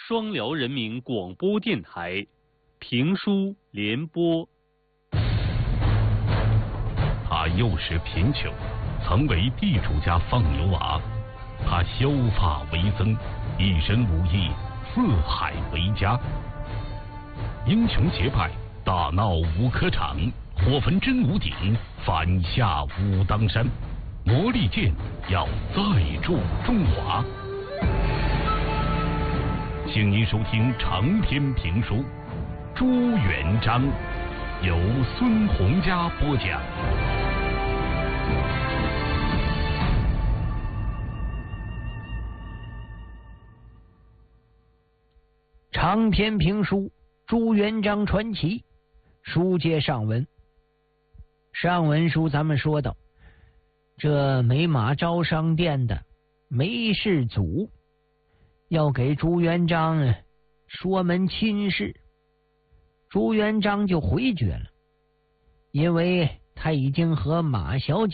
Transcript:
双辽人民广播电台评书联播。 他幼时贫穷，曾为地主家放牛娃。他削发为僧，一身武艺，四海为家。英雄结拜，大闹五科场，火焚真武鼎，反下武当山。魔力剑要再铸中华。请您收听长篇评书《朱元璋》，由孙洪嘉播讲。 长篇评书《朱元璋传奇》，书接上文。上文书咱们说到，这美马招商店的梅氏祖要给朱元璋说门亲事，朱元璋就回绝了，因为他已经和马小姐